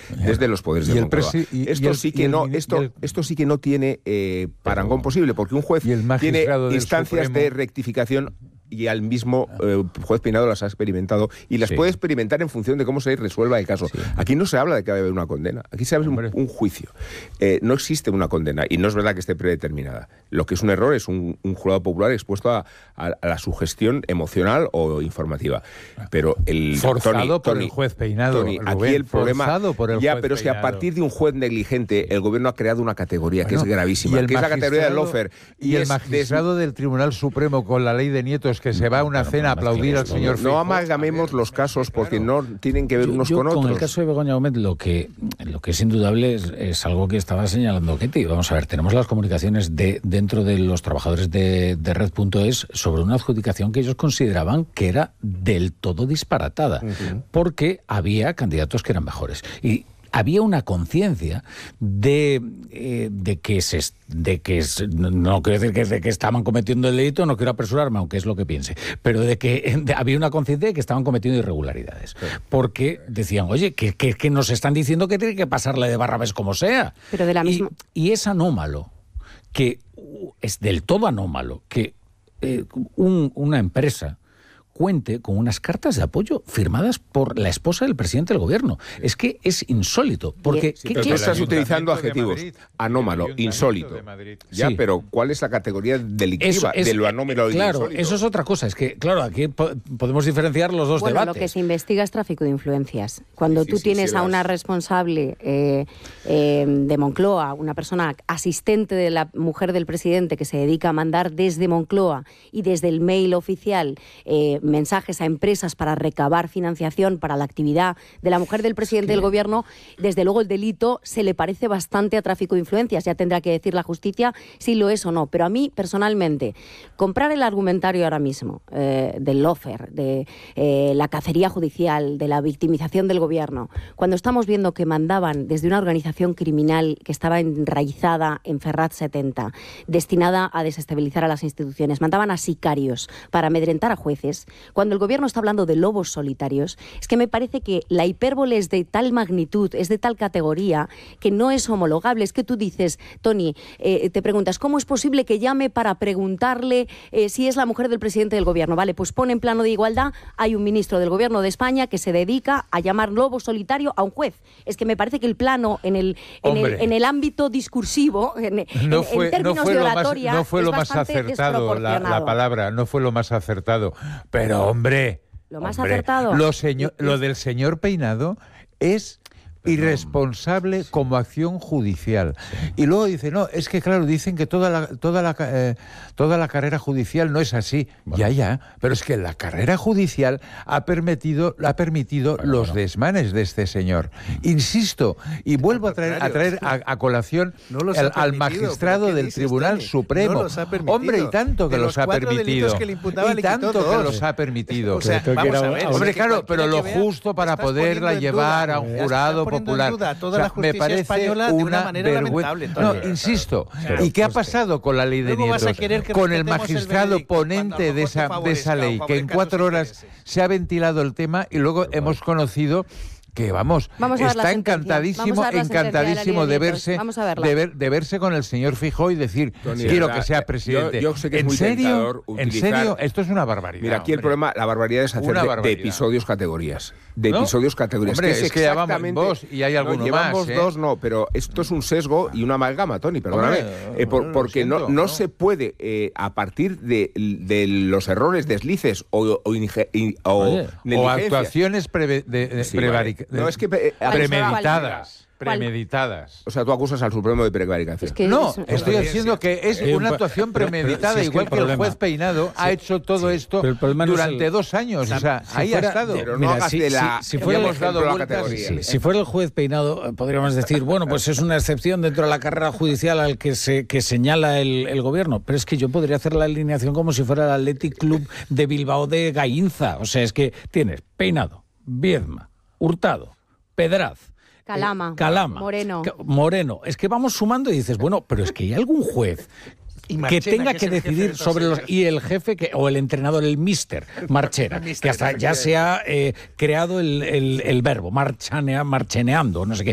desde los poderes de Moncloa. Esto sí que no tiene parangón posible, porque un juez tiene instancias de rectificación y al mismo juez Peinado las ha experimentado y las puede experimentar en función de cómo se resuelva el caso. Sí. Aquí no se habla de que debe haber una condena, aquí se habla de un juicio. No existe una condena y no es verdad que esté predeterminada. Lo que es un error es un jurado popular expuesto a la sugestión emocional o informativa. Pero forzado por el juez Peinado. Tony, aquí el problema... Pero es que a partir de un juez negligente el gobierno ha creado una categoría que es gravísima, que es la categoría del lawfare. Y el magistrado del Tribunal Supremo con la ley de nietos que se va a una cena a aplaudir al señor Feijóo. No amalgamemos los casos porque no tienen que ver unos con otros. Con el caso de Begoña Gómez lo que es indudable es algo que estaba señalando Ketty. Vamos a ver, tenemos las comunicaciones dentro de los trabajadores de Red.es sobre una adjudicación que ellos consideraban que era del todo disparatada, porque había candidatos que eran mejores. Y había una conciencia de que no quiero decir que de que estaban cometiendo el delito, no quiero apresurarme, aunque es lo que piense, pero de que había una conciencia de que estaban cometiendo irregularidades. Porque decían, oye, que nos están diciendo que tiene que pasarle de Barrabás como sea. Pero de la misma... Y es anómalo, que es del todo anómalo, que una empresa cuente con unas cartas de apoyo firmadas por la esposa del presidente del gobierno. Es que es insólito. Porque tú estás utilizando adjetivos. Anómalo, insólito. Ya, pero ¿cuál es la categoría delictiva de lo anómalo y claro, insólito? eso es otra cosa. Es que, claro, aquí podemos diferenciar los dos debates. Lo que se investiga es tráfico de influencias. Cuando tú tienes a una responsable de Moncloa, una persona asistente de la mujer del presidente que se dedica a mandar desde Moncloa y desde el mail oficial mensajes a empresas para recabar financiación para la actividad de la mujer del presidente del gobierno, desde luego el delito se le parece bastante a tráfico de influencias. Ya tendrá que decir la justicia si lo es o no. Pero a mí, personalmente, comprar el argumentario ahora mismo del lawfare, de la cacería judicial, de la victimización del gobierno, cuando estamos viendo que mandaban desde una organización criminal que estaba enraizada en Ferrat 70, destinada a desestabilizar a las instituciones, mandaban a sicarios para amedrentar a jueces, cuando el gobierno está hablando de lobos solitarios, es que me parece que la hipérbole es de tal magnitud, es de tal categoría, que no es homologable. Es que tú dices, Tony, te preguntas, ¿cómo es posible que llame para preguntarle si es la mujer del presidente del gobierno? Vale, pues pone en plano de igualdad, hay un ministro del gobierno de España que se dedica a llamar lobo solitario a un juez. Es que me parece que el plano, en el ámbito discursivo, en términos de oratoria, no fue lo más acertado la palabra, no fue lo más acertado. Pero, hombre, lo más acertado. Lo del señor Peinado es irresponsable como acción judicial. Sí. Y luego dice, no, es que claro, dicen que toda la carrera judicial no es así. Bueno. Ya, pero es que la carrera judicial ha permitido los desmanes de este señor. Insisto, y vuelvo a traer a colación al magistrado del Tribunal Supremo. Hombre, y tanto que los ha permitido. Y tanto que los ha permitido. O sea, vamos a ver, hombre, claro, pero lo justo para poderla llevar a un jurado popular. Toda la justicia me parece española de una manera lamentable. No, insisto. ¿Y qué ha pasado con la ley de nietos? Con el magistrado ponente de esa ley, que en 4 horas se ha ventilado el tema y luego hemos conocido que está encantadísimo de verse con el señor Feijóo y decir, Tony, quiero que sea presidente. Yo sé que es muy tentador utilizar... ¿En serio? Esto es una barbaridad. Mira, aquí el problema, la barbaridad es hacer de episodios categorías. Hombre, es que ya vamos dos y hay alguno llevamos más. Dos, no, pero esto es un sesgo y una amalgama, Tony, perdóname. Porque no se puede, a partir de los errores, deslices o actuaciones premeditadas. O sea, tú acusas al Supremo de prevaricación. Estoy diciendo que es una actuación premeditada, igual que el juez Peinado ha hecho todo esto durante 2 años. O sea, ahí ha estado. Pero no hagas de la... Si fuera el juez Peinado, podríamos decir, bueno, pues es una excepción dentro de la carrera judicial al que señala el gobierno. Pero es que yo podría hacer la alineación como si fuera el Athletic Club de Bilbao de Gainza. O sea, es que tienes Peinado, Viedma, Hurtado, Pedraz, Calama, Moreno. Es que vamos sumando y dices, bueno, pero es que hay algún juez que tenga que decidir sobre los... Y el jefe, o el entrenador, el míster Marchena, que hasta ya se ha creado el verbo, marcheneando, no sé qué.